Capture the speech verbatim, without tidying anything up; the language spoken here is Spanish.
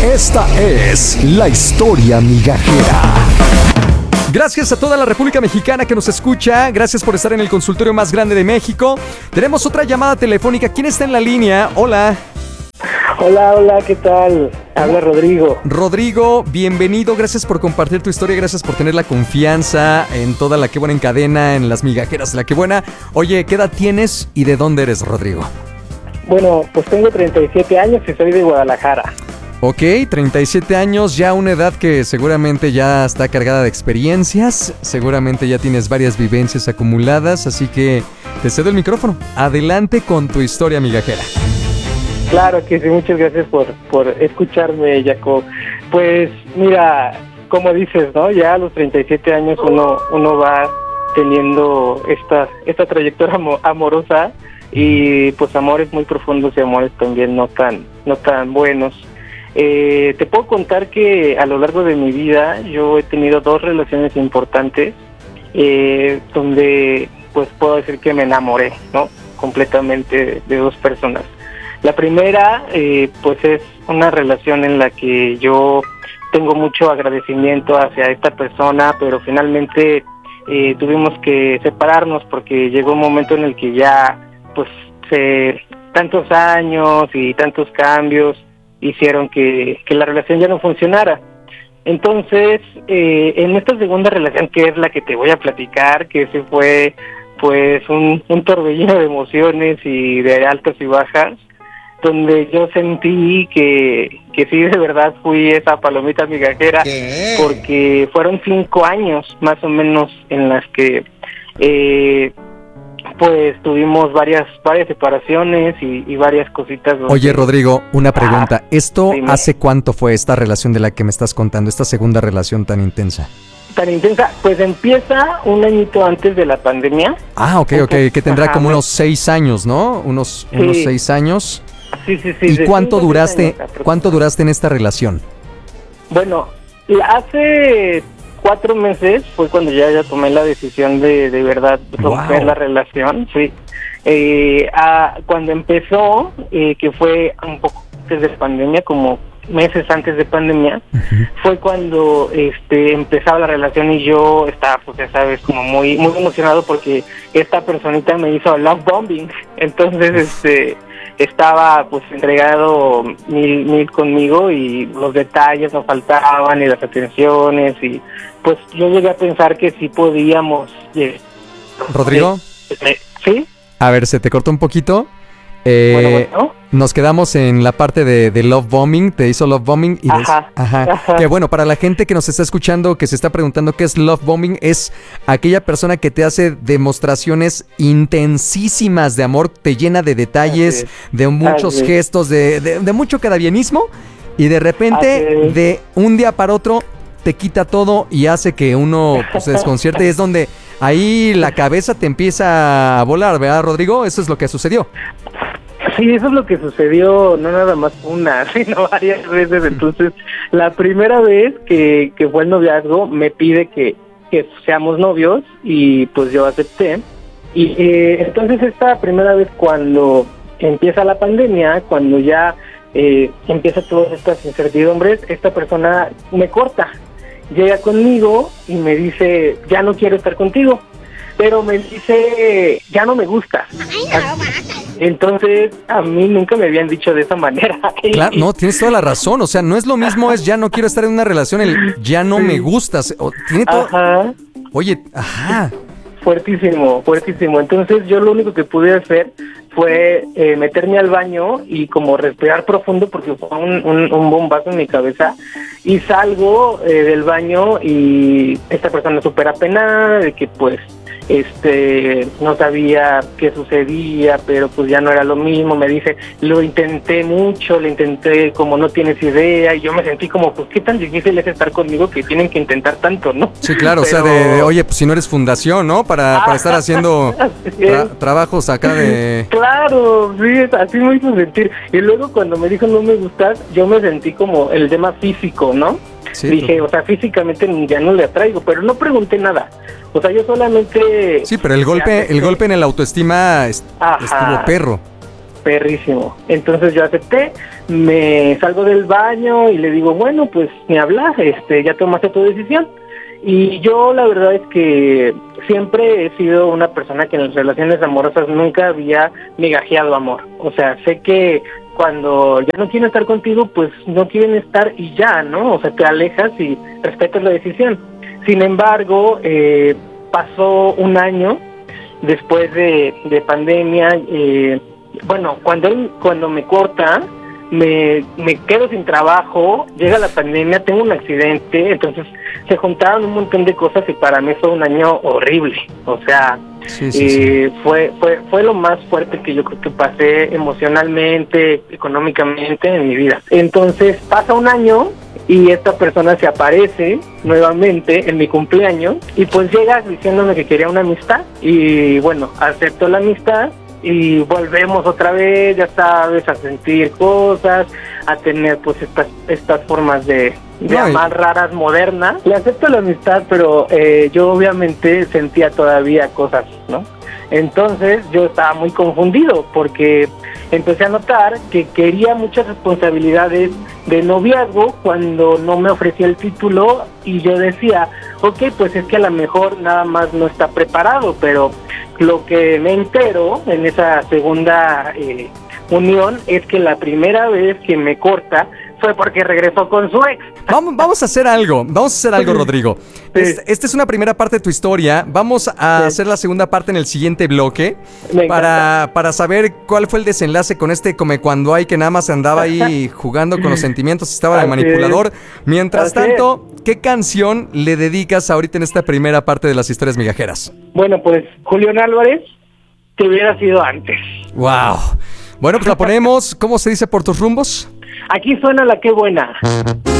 Esta es la historia migajera. Gracias a toda la República Mexicana que nos escucha. Gracias por estar en el consultorio más grande de México. Tenemos otra llamada telefónica. ¿Quién está en la línea? Hola. Hola, hola, ¿qué tal? Habla Rodrigo. Rodrigo, bienvenido. Gracias por compartir tu historia. Gracias por tener la confianza en toda la Que Buena en cadena, en las migajeras de la Que Buena. Oye, ¿qué edad tienes y de dónde eres, Rodrigo? Bueno, pues tengo treinta y siete años y soy de Guadalajara. Ok, treinta y siete años, ya una edad que seguramente ya está cargada de experiencias, seguramente ya tienes varias vivencias acumuladas, así que te cedo el micrófono. Adelante con tu historia migajera. Claro que sí, muchas gracias por, por escucharme, Jaco. Pues mira, como dices, ¿no? Ya a los treinta y siete años uno, uno va teniendo esta, esta trayectoria amorosa y pues amores muy profundos y amores también no tan, no tan buenos. Eh, te puedo contar que a lo largo de mi vida yo he tenido dos relaciones importantes eh, donde pues puedo decir que me enamoré, ¿no? Completamente de dos personas. La primera eh, pues es una relación en la que yo tengo mucho agradecimiento hacia esta persona, pero finalmente eh, tuvimos que separarnos porque llegó un momento en el que ya pues se, tantos años y tantos cambios hicieron que, que la relación ya no funcionara. Entonces, eh, en esta segunda relación, que es la que te voy a platicar, que ese fue pues un, un torbellino de emociones y de altas y bajas, donde yo sentí que, que sí, de verdad fui esa palomita migajera, ¿qué? Porque fueron cinco años más o menos en las que eh, pues tuvimos varias varias separaciones y, y varias cositas. Donde... Oye, Rodrigo, una pregunta. Ah, ¿Esto dime. ¿Hace cuánto fue esta relación de la que me estás contando, esta segunda relación tan intensa? Tan intensa, pues empieza un añito antes de la pandemia. Ah, ok, ok, que tendrá Ajá, como unos seis años, ¿no? Unos, sí. unos seis años. Sí, sí, sí. ¿Y cuánto duraste, años, cuánto duraste en esta relación? Bueno, hace cuatro meses fue cuando ya, ya tomé la decisión de de verdad romper wow. la relación, sí. Eh, a, cuando empezó, eh, que fue un poco antes de pandemia, como meses antes de pandemia, uh-huh. fue cuando este empezaba la relación y yo estaba, pues ya sabes, como muy muy emocionado porque esta personita me hizo love bombing. Entonces, este... estaba pues entregado mil mil conmigo y los detalles no faltaban y las atenciones y pues yo llegué a pensar que sí podíamos. Eh, ¿Rodrigo? Eh, ¿Sí? A ver, se te cortó un poquito. Eh, bueno, bueno. Nos quedamos en la parte de, de love bombing, te hizo love bombing y des, ajá, ajá, ajá. Que bueno, para la gente que nos está escuchando, que se está preguntando qué es love bombing, es aquella persona que te hace demostraciones intensísimas de amor, te llena de detalles, de muchos gestos, de, de, de mucho cadavienismo y de repente, de un día para otro, te quita todo y hace que uno pues, se desconcierte. Es donde ahí la cabeza te empieza a volar, ¿verdad, Rodrigo? Eso es lo que sucedió. Sí, eso es lo que sucedió, no nada más una, sino varias veces. Entonces, la primera vez que, que fue el noviazgo, me pide que, que seamos novios y pues yo acepté. Y eh, entonces esta primera vez cuando empieza la pandemia, cuando ya eh, empieza todas estas incertidumbres, esta persona me corta. Llega conmigo y me dice, ya no quiero estar contigo. Pero me dice, ya no me gusta. Entonces, a mí nunca me habían dicho de esa manera. Claro, no, tienes toda la razón. O sea, no es lo mismo, es ya no quiero estar en una relación, el ya no sí. me gustas. Tiene todo... Ajá. Oye, ajá. Fuertísimo, fuertísimo. Entonces, yo lo único que pude hacer fue eh, meterme al baño y como respirar profundo porque fue un, un, un bombazo en mi cabeza. Y salgo eh, del baño y esta persona súper apenada de que pues este no sabía qué sucedía, pero pues ya no era lo mismo. Me dice, lo intenté mucho, lo intenté como no tienes idea, y yo me sentí como, pues qué tan difícil es estar conmigo que tienen que intentar tanto, ¿no? Sí, claro, pero... o sea, de, de oye, pues si no eres fundación, ¿no? Para, para estar haciendo tra- trabajos acá de... Claro, sí, así me hizo sentir. Y luego cuando me dijo no me gustas, yo me sentí como el tema físico, ¿no? Sí, dije, tú... o sea, físicamente ya no le atraigo, pero no pregunté nada. O sea, yo solamente... Sí, pero el golpe el golpe en el autoestima est- estuvo perro. perrísimo. Entonces yo acepté, me salgo del baño y le digo, bueno, pues ni hablar, este, ya tomaste tu decisión. Y yo la verdad es que siempre he sido una persona que en las relaciones amorosas nunca había migajeado amor. O sea, sé que cuando ya no quieren estar contigo, pues no quieren estar y ya, ¿no? O sea, te alejas y respetas la decisión. Sin embargo, eh, pasó un año después de, de pandemia. Eh, bueno, cuando él, cuando me corta, me, me quedo sin trabajo, llega la pandemia, tengo un accidente, entonces se juntaron un montón de cosas y para mí fue un año horrible. O sea, sí, sí, eh, sí. Fue, fue, fue lo más fuerte que yo creo que pasé emocionalmente, económicamente en mi vida. Entonces pasa un año y esta persona se aparece nuevamente en mi cumpleaños y pues llega diciéndome que quería una amistad y bueno, acepto la amistad y volvemos otra vez, ya sabes, a sentir cosas, a tener pues estas estas formas de, de no, amar raras, modernas. Le acepto la amistad, pero eh, yo obviamente sentía todavía cosas, ¿no? Entonces yo estaba muy confundido porque empecé a notar que quería muchas responsabilidades de noviazgo cuando no me ofrecía el título y yo decía, ok, pues es que a lo mejor nada más no está preparado, pero lo que me entero en esa segunda eh, unión es que la primera vez que me corta fue porque regresó con su ex. Vamos, vamos a hacer algo, vamos a hacer algo, Rodrigo. Sí. Este, esta es una primera parte de tu historia. Vamos a sí. hacer la segunda parte en el siguiente bloque para, para saber cuál fue el desenlace con este come cuando hay que nada más andaba ahí jugando con los sentimientos, estaba de manipulador. Es. Mientras Así tanto, es. ¿qué canción le dedicas ahorita en esta primera parte de las historias migajeras? Bueno, pues Julián Álvarez, que hubiera sido antes. Wow. Bueno, pues la ponemos, ¿cómo se dice por tus rumbos? Aquí suena la Qué Buena.